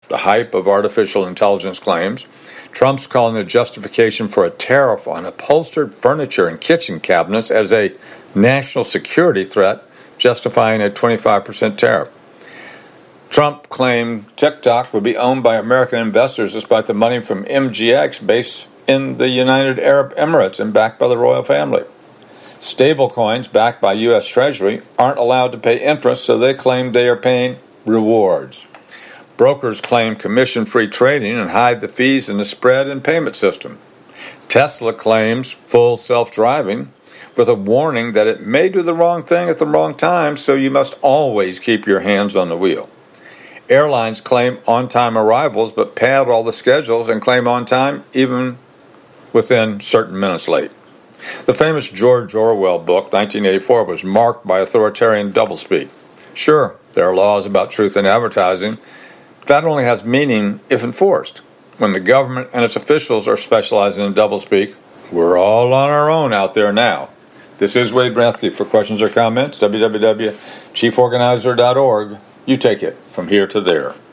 the hype of artificial intelligence claims. Trump's calling the justification for a tariff on upholstered furniture and kitchen cabinets as a national security threat, justifying a 25% tariff. Trump claimed TikTok would be owned by American investors despite the money from MGX based in the United Arab Emirates and backed by the royal family. Stablecoins backed by U.S. Treasury aren't allowed to pay interest, so they claim they are paying rewards. Brokers claim commission-free trading and hide the fees in the spread and payment system. Tesla claims full self-driving with a warning that it may do the wrong thing at the wrong time, so you must always keep your hands on the wheel. Airlines claim on-time arrivals but pad all the schedules and claim on time even within certain minutes late. The famous George Orwell book, 1984, was marked by authoritarian doublespeak. Sure, there are laws about truth in advertising, but that only has meaning if enforced. When the government and its officials are specializing in doublespeak, we're all on our own out there now. This is Wade Bransky. For questions or comments, www.chieforganizer.org. You take it from here to there.